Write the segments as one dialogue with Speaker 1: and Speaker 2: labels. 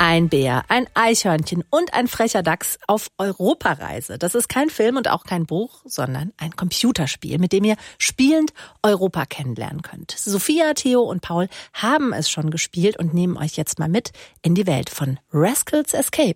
Speaker 1: Ein Bär, ein Eichhörnchen und ein frecher Dachs auf Europareise. Das ist kein Film und auch kein Buch, sondern ein Computerspiel, mit dem ihr spielend Europa kennenlernen könnt. Sophia, Theo und Paul haben es schon gespielt und nehmen euch jetzt mal mit in die Welt von Rascal's Escape.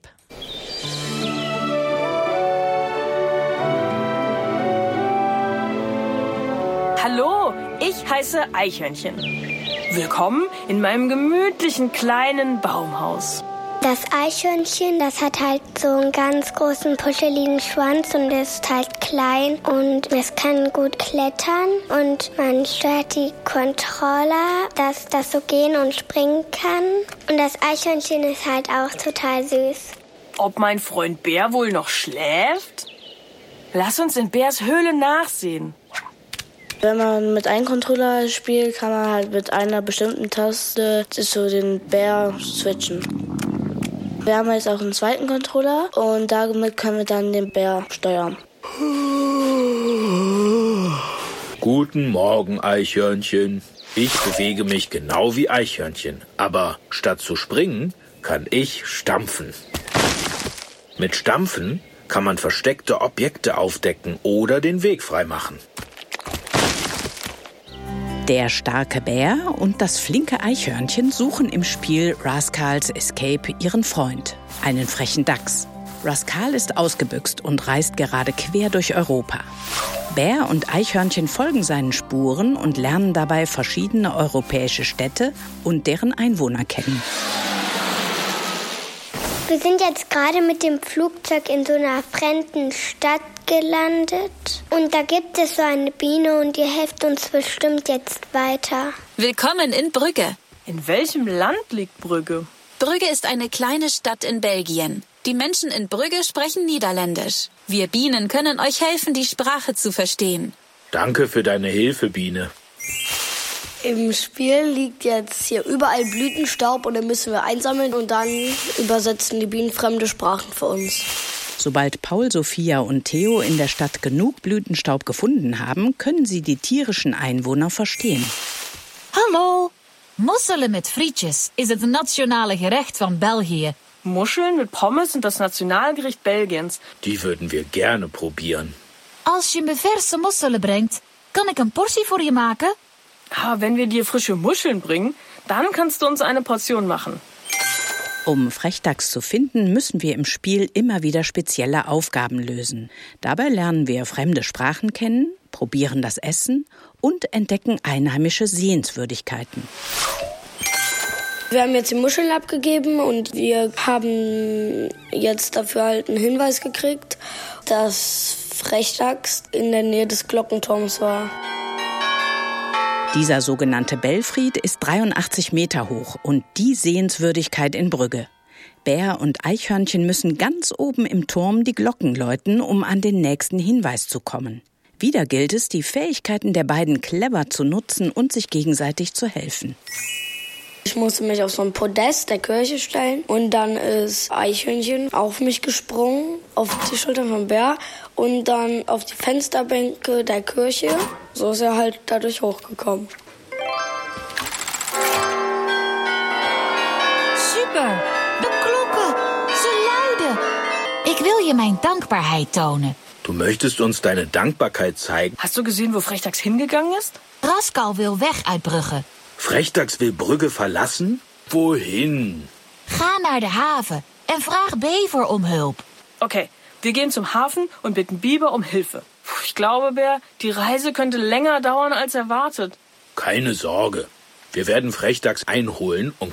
Speaker 2: Hallo, ich heiße Eichhörnchen. Willkommen in meinem gemütlichen kleinen Baumhaus.
Speaker 3: Das Eichhörnchen, das hat halt so einen ganz großen, puscheligen Schwanz und ist halt klein und es kann gut klettern und man steuert die Controller, dass das so gehen und springen kann. Und das Eichhörnchen ist halt auch total süß.
Speaker 2: Ob mein Freund Bär wohl noch schläft? Lass uns in Bärs Höhle nachsehen.
Speaker 4: Wenn man mit einem Controller spielt, kann man halt mit einer bestimmten Taste zu den Bär switchen. Wir haben jetzt auch einen zweiten Controller und damit können wir dann den Bär steuern.
Speaker 5: Guten Morgen, Eichhörnchen. Ich bewege mich genau wie Eichhörnchen, aber statt zu springen, kann ich stampfen. Mit Stampfen kann man versteckte Objekte aufdecken oder den Weg freimachen.
Speaker 6: Der starke Bär und das flinke Eichhörnchen suchen im Spiel Rascal's Escape ihren Freund, einen frechen Dachs. Rascal ist ausgebüxt und reist gerade quer durch Europa. Bär und Eichhörnchen folgen seinen Spuren und lernen dabei verschiedene europäische Städte und deren Einwohner kennen.
Speaker 3: Wir sind jetzt gerade mit dem Flugzeug in so einer fremden Stadt gelandet. Und da gibt es so eine Biene und die hilft uns bestimmt jetzt weiter.
Speaker 7: Willkommen in Brügge.
Speaker 2: In welchem Land liegt Brügge?
Speaker 7: Brügge ist eine kleine Stadt in Belgien. Die Menschen in Brügge sprechen Niederländisch. Wir Bienen können euch helfen, die Sprache zu verstehen.
Speaker 5: Danke für deine Hilfe, Biene.
Speaker 4: Im Spiel liegt jetzt hier überall Blütenstaub und den müssen wir einsammeln und dann übersetzen die Bienen fremde Sprachen für uns.
Speaker 6: Sobald Paul, Sophia und Theo in der Stadt genug Blütenstaub gefunden haben, können sie die tierischen Einwohner verstehen.
Speaker 8: Hallo! Mosselen met frietjes is het nationale gerecht van België.
Speaker 2: Muscheln mit Pommes sind das Nationalgericht Belgiens.
Speaker 5: Die würden wir gerne probieren.
Speaker 8: Als je me verse mosselen brengt, kan ik een portie voor je maken?
Speaker 2: Wenn wir dir frische Muscheln bringen, dann kannst du uns eine Portion machen.
Speaker 6: Um Frechdachs zu finden, müssen wir im Spiel immer wieder spezielle Aufgaben lösen. Dabei lernen wir fremde Sprachen kennen, probieren das Essen und entdecken einheimische Sehenswürdigkeiten.
Speaker 4: Wir haben jetzt die Muscheln abgegeben und wir haben jetzt dafür halt einen Hinweis gekriegt, dass Frechdachs in der Nähe des Glockenturms war.
Speaker 6: Dieser sogenannte Belfried ist 83 Meter hoch und die Sehenswürdigkeit in Brügge. Bär und Eichhörnchen müssen ganz oben im Turm die Glocken läuten, um an den nächsten Hinweis zu kommen. Wieder gilt es, die Fähigkeiten der beiden clever zu nutzen und sich gegenseitig zu helfen.
Speaker 4: Ich musste mich auf so ein Podest der Kirche stellen und dann ist Eichhörnchen auf mich gesprungen, auf die Schultern vom Bär und dann auf die Fensterbänke der Kirche. So ist er halt dadurch hochgekommen.
Speaker 8: Super! De klokken! Ze luiden! Ik wil je mijn dankbaarheid tonen.
Speaker 5: Du möchtest uns deine Dankbarkeit zeigen.
Speaker 2: Hast du gesehen, wo Frechdachs hingegangen ist?
Speaker 8: Rascal wil weg uit Brugge.
Speaker 5: Frechdachs will Brügge verlassen? Wohin?
Speaker 8: Ga naar de haven en vraag Bever om hulp.
Speaker 2: Okay, wir gehen zum Hafen und bitten Biber um Hilfe. Ich glaube, Bär, die Reise könnte länger dauern als erwartet.
Speaker 5: Keine Sorge. Wir werden Frechdachs einholen und